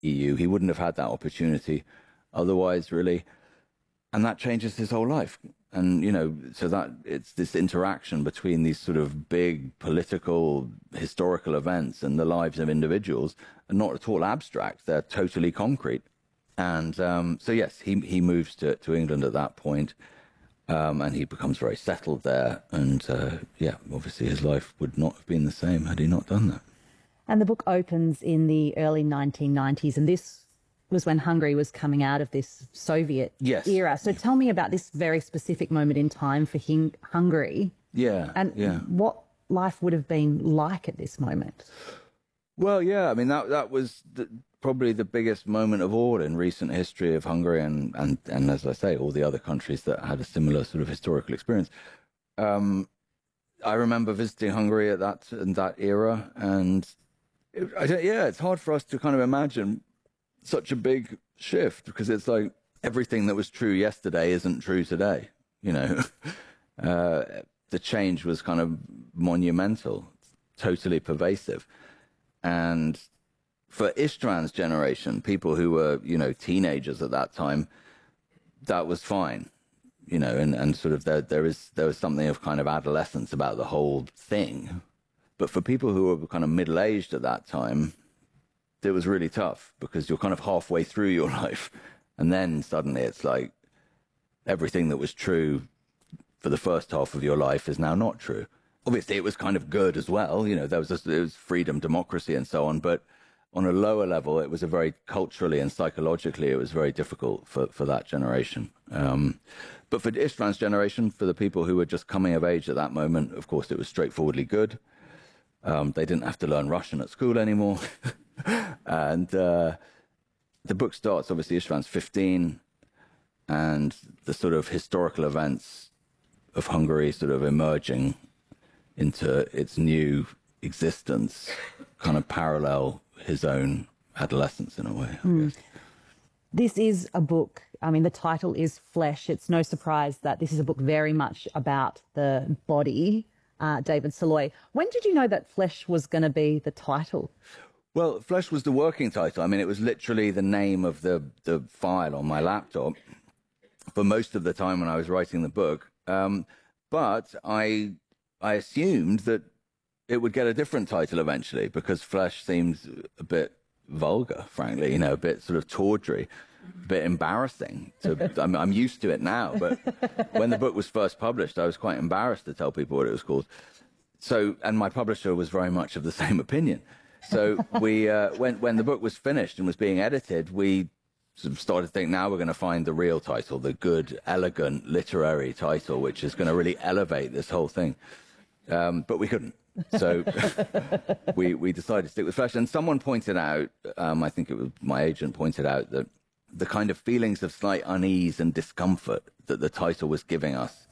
EU. He wouldn't have had that opportunity otherwise, really. And that changes his whole life. And, so that it's this interaction between these sort of big political, historical events and the lives of individuals are not at all abstract. They're totally concrete. And so, yes, he moves to England at that point, and he becomes very settled there. And, obviously his life would not have been the same had he not done that. And the book opens in the early 1990s, and this was when Hungary was coming out of this Soviet era. So tell me about this very specific moment in time for Hungary. And what life would have been like at this moment. Well, yeah, I mean, that was probably the biggest moment of all in recent history of Hungary and as I say, all the other countries that had a similar sort of historical experience. I remember visiting Hungary in that era, and it's hard for us to kind of imagine such a big shift, because it's like everything that was true yesterday isn't true today. The change was kind of monumental, totally pervasive. And for István's generation, people who were, teenagers at that time, that was fine, and sort of there was something of kind of adolescence about the whole thing. But for people who were kind of middle-aged at that time, it was really tough, because you're kind of halfway through your life, and then suddenly it's like everything that was true for the first half of your life is now not true. Obviously, it was kind of good as well. There was freedom, democracy, and so on. But on a lower level, it was a very culturally and psychologically, it was very difficult for that generation. But for István's generation, for the people who were just coming of age at that moment, of course, it was straightforwardly good. They didn't have to learn Russian at school anymore. And the book starts, obviously, István's 15, and the sort of historical events of Hungary sort of emerging into its new existence kind of parallel his own adolescence in a way, I guess. This is a book, I mean, the title is Flesh. It's no surprise that this is a book very much about the body, David Salloi. When did you know that Flesh was going to be the title? Well, Flesh was the working title. I mean, it was literally the name of the file on my laptop for most of the time when I was writing the book. But I assumed that it would get a different title eventually, because Flesh seems a bit vulgar, frankly, a bit sort of tawdry, a bit embarrassing. I'm used to it now, but when the book was first published, I was quite embarrassed to tell people what it was called. So, and my publisher was very much of the same opinion. So we, when the book was finished and was being edited, we sort of started to think, now we're going to find the real title, the good, elegant, literary title, which is going to really elevate this whole thing. But we couldn't. So we decided to stick with Flesh. And someone pointed out, I think it was my agent pointed out, that the kind of feelings of slight unease and discomfort that the title was giving us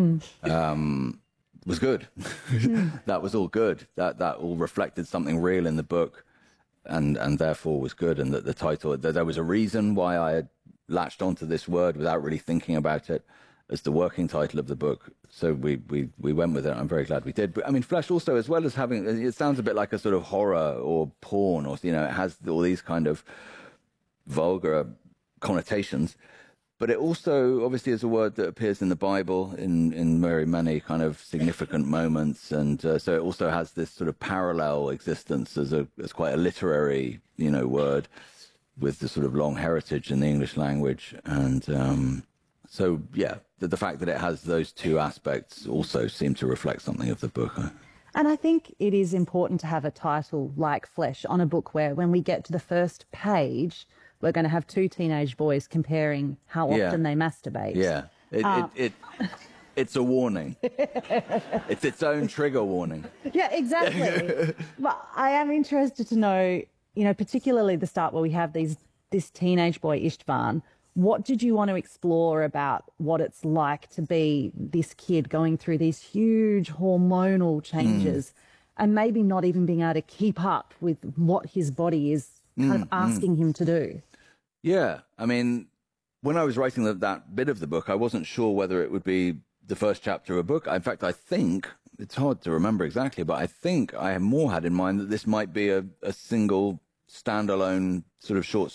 was good. That was all good. That all reflected something real in the book, and therefore was good. And that the title, that there was a reason why I had latched onto this word without really thinking about it as the working title of the book. So we went with it. I'm very glad we did. But I mean, Flesh also, as well as having, it sounds a bit like a sort of horror or porn, or, it has all these kind of vulgar connotations. But it also obviously is a word that appears in the Bible in very many kind of significant moments. And so it also has this sort of parallel existence as quite a literary, word with the sort of long heritage in the English language. And so, yeah, the fact that it has those two aspects also seem to reflect something of the book. And I think it is important to have a title like Flesh on a book where when we get to the first page, we're going to have two teenage boys comparing how often they masturbate. Yeah, it's a warning. It's its own trigger warning. Yeah, exactly. But I am interested to know, particularly the start where we have this teenage boy, István. What did you want to explore about what it's like to be this kid going through these huge hormonal changes and maybe not even being able to keep up with what his body is kind of asking him to do? Yeah, I mean, when I was writing that bit of the book, I wasn't sure whether it would be the first chapter of a book. In fact, I think, it's hard to remember exactly, but I think I more had in mind that this might be a single standalone sort of short